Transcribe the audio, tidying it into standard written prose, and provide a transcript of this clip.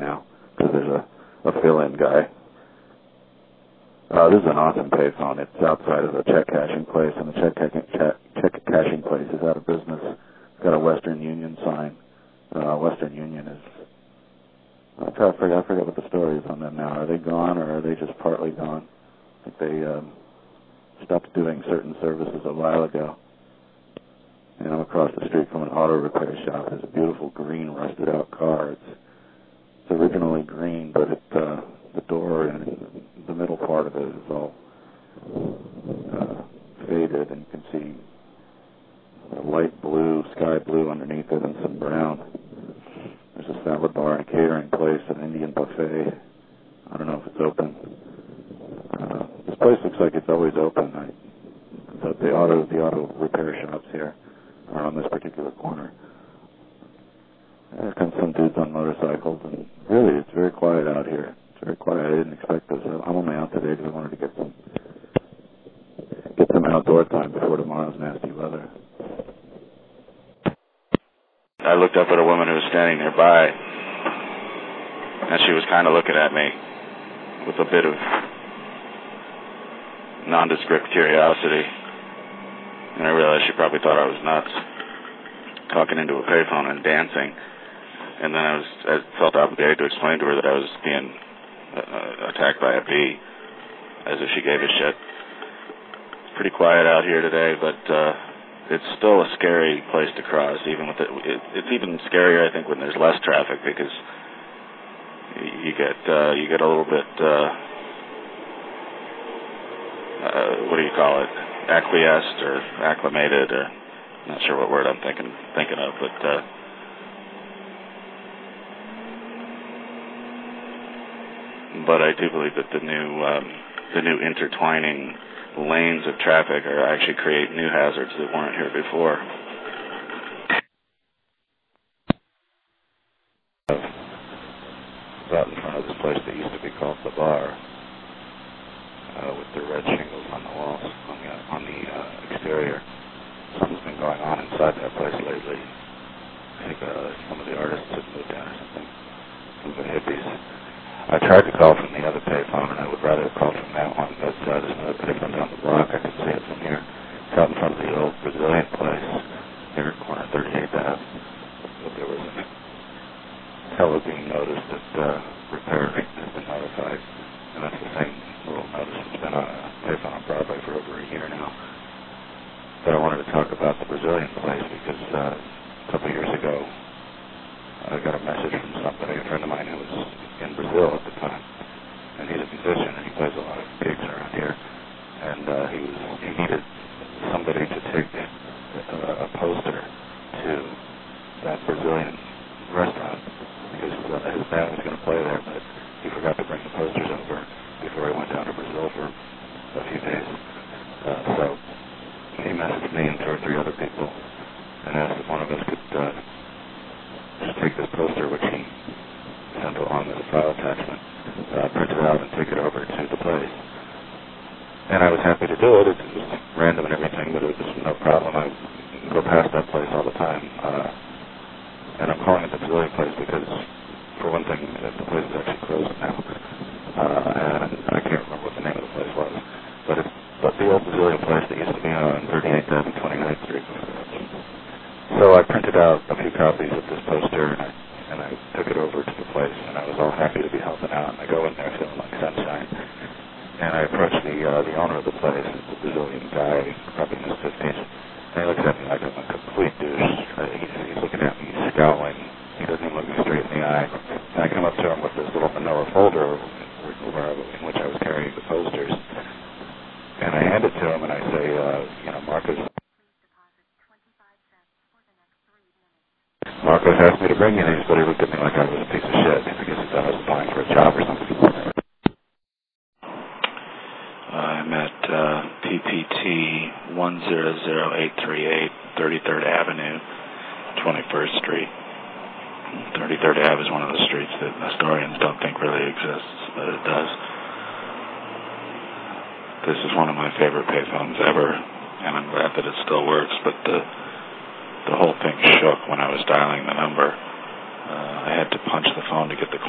now because there's a fill-in guy. This is an awesome payphone. It's outside of a check cashing place, and the check cashing place is out of business. It's got a Western Union sign. Western Union is... I forget what the story is on them now. Are they gone, or are they just partly gone? I think they stopped doing certain services a while ago. And I'm across the street from an auto repair shop. There's a beautiful green rusted-out car. It's originally green, but the door and the middle part of it is all faded, and you can see a light blue, sky blue underneath it, and some brown. There's a salad bar and a catering place, an Indian buffet. I don't know if it's open. This place looks like it's always open. The auto repair shops here are on this particular corner. There come some dudes on motorcycles, and really, it's very quiet out here. It's very quiet. I didn't expect this. I'm only out today because I wanted to get some outdoor time before tomorrow's nasty weather. I looked up at a woman who was standing nearby, and she was kind of looking at me with a bit of nondescript curiosity, and I realized she probably thought I was nuts, talking into a payphone and dancing. And then I felt obligated to explain to her that I was being attacked by a bee, as if she gave a shit. It's pretty quiet out here today, but it's still a scary place to cross. Even with it's even scarier, I think, when there's less traffic, because you get a little bit what do you call it? Acquiesced or acclimated, or not sure what word I'm thinking of, but I do believe that the new intertwining lanes of traffic are actually create new hazards that weren't here before. Out in front of this place that used to be called the Bar, with the red shingles on the walls, on the exterior. Something's been going on inside that place lately. I think some of the artists have moved in or something. Some of the hippies. I tried to call from the other payphone, and I would rather have called from that one, but there's another payphone down the block. I can see it from here. It's out in front of the old Brazilian place here at corner 38th Ave. But there was a fellow being noticed that repair has been notified, and that's the same little notice that's been on a payphone on Broadway for over a year now. But I wanted to talk about the Brazilian place because a couple of years ago I got a message from somebody, a friend of mine who was in Brazil at the time, and he's a musician and he plays a lot of gigs around here, and he needed somebody to take a poster to that Brazilian restaurant because his band was going to play there, but he forgot to bring the posters over before he went down to Brazil for a few days. So he messaged me and two or three other people and asked if one of us could just take this poster, which he sent along as a file attachment, print it out and take it over to the place. And I was happy to do it. It was random and everything, but it was no problem. I go past that place all the time. And I'm calling it the Brazilian place because, for one thing, the place is actually closed now. And I can't remember what the name of the place was. But the old Brazilian place that used to be on 38th Ave and 29th Street. So I printed out a few copies of this poster, and I took it over to the place, and I was all happy to be helping out. And I go in there feeling like sunshine. And I approached the owner of the place, the Brazilian guy, probably in his 50s. And he looks at me like I'm a complete douche. He's looking at me, he's scowling. He doesn't even look me straight in the eye. And I come up to him with this little manila folder in which I was carrying the posters. And I hand it to him and I say, Marcos asked me to bring you these, but he looked at me like I was a piece of shit. I guess he thought I was applying for a job or something. I'm at PPT 100838, 33rd Avenue, 21st Street. 33rd Ave is one of the streets that historians don't think really exists, but it does. This is one of my favorite payphones ever, and I'm glad that it still works, but the whole thing shook when I was dialing the number. I had to punch the phone to get the